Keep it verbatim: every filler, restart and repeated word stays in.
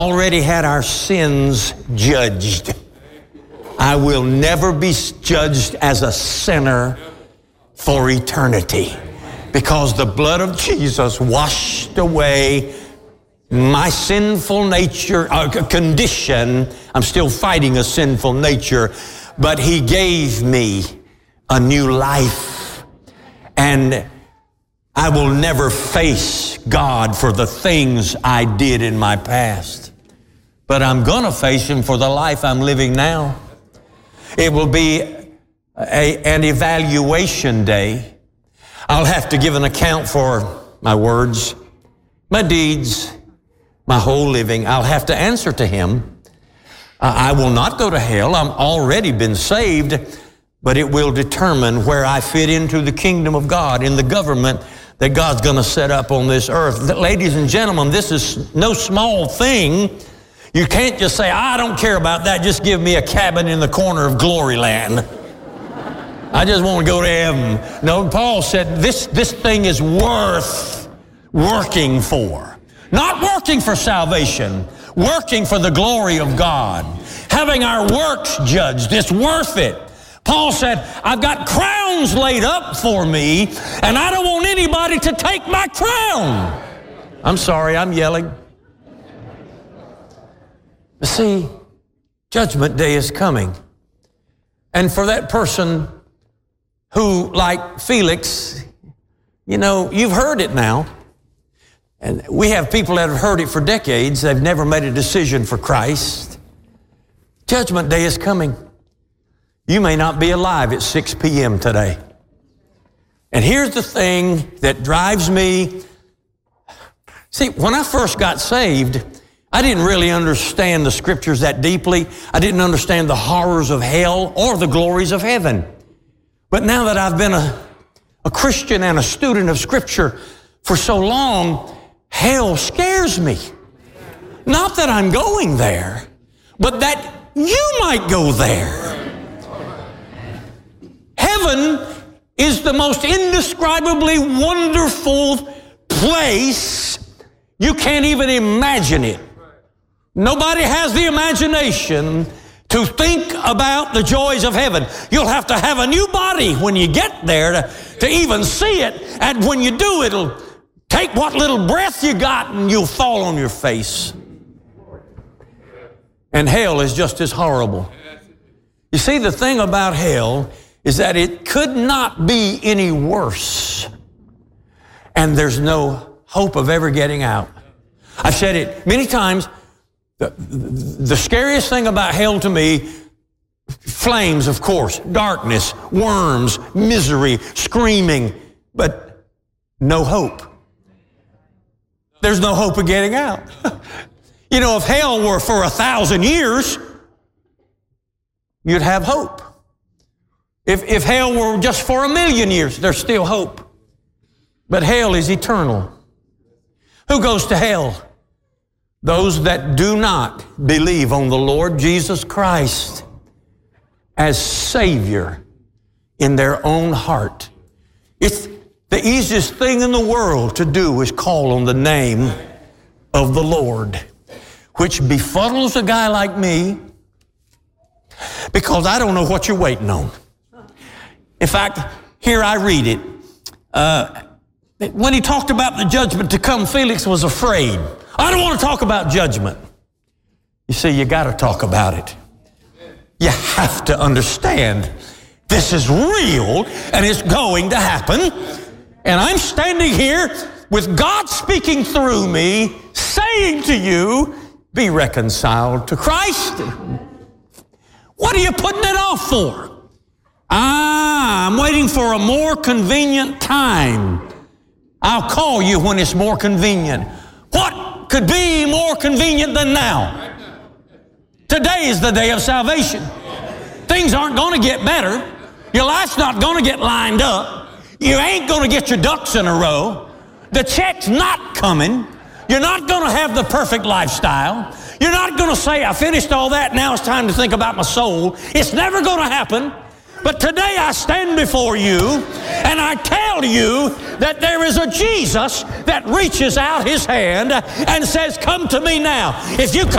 already had our sins judged. I will never be judged as a sinner for eternity because the blood of Jesus washed away my sinful nature, uh, condition. I'm still fighting a sinful nature, but He gave me a new life. And I will never face God for the things I did in my past. But I'm going to face Him for the life I'm living now. It will be a, an evaluation day. I'll have to give an account for my words, my deeds, my whole living. I'll have to answer to Him. I will not go to hell. I'm already been saved, but it will determine where I fit into the kingdom of God, in the government that God's going to set up on this earth. Ladies and gentlemen, this is no small thing. You can't just say, I don't care about that. Just give me a cabin in the corner of glory land. I just want to go to heaven. No, Paul said this, this thing is worth working for. Not working for salvation, working for the glory of God. Having our works judged, it's worth it. Paul said, I've got crowns laid up for me, and I don't want anybody to take my crown. I'm sorry, I'm yelling. But see, Judgment Day is coming. And for that person who, like Felix, you know, you've heard it now. And we have people that have heard it for decades. They've never made a decision for Christ. Judgment Day is coming. You may not be alive at six p.m. today. And here's the thing that drives me. See, when I first got saved, I didn't really understand the Scriptures that deeply. I didn't understand the horrors of hell or the glories of heaven. But now that I've been a, a Christian and a student of Scripture for so long, hell scares me. Not that I'm going there, but that you might go there. Heaven is the most indescribably wonderful place. You can't even imagine it. Nobody has the imagination to think about the joys of heaven. You'll have to have a new body when you get there to, to even see it. And when you do, it'll take what little breath you got and you'll fall on your face. And hell is just as horrible. You see, the thing about hell is that it could not be any worse. And there's no hope of ever getting out. I've said it many times. The, the scariest thing about hell to me, flames, of course, darkness, worms, misery, screaming, but no hope. There's no hope of getting out. You know, if hell were for a thousand years, you'd have hope. If, if hell were just for a million years, there's still hope. But hell is eternal. Who goes to hell? Those that do not believe on the Lord Jesus Christ as Savior in their own heart. It's the easiest thing in the world to do is call on the name of the Lord, which befuddles a guy like me because I don't know what you're waiting on. In fact, here I read it. Uh, when he talked about the judgment to come, Felix was afraid. I don't want to talk about judgment. You see, you got to talk about it. You have to understand this is real and it's going to happen. And I'm standing here with God speaking through me, saying to you, be reconciled to Christ. What are you putting it off for? Ah, I'm waiting for a more convenient time. I'll call you when it's more convenient. What could be more convenient than now? Today is the day of salvation. Things aren't going to get better. Your life's not going to get lined up. You ain't going to get your ducks in a row. The check's not coming. You're not going to have the perfect lifestyle. You're not going to say, I finished all that, now it's time to think about my soul. It's never going to happen. But today I stand before you and I tell you that there is a Jesus that reaches out his hand and says, come to me now. If you come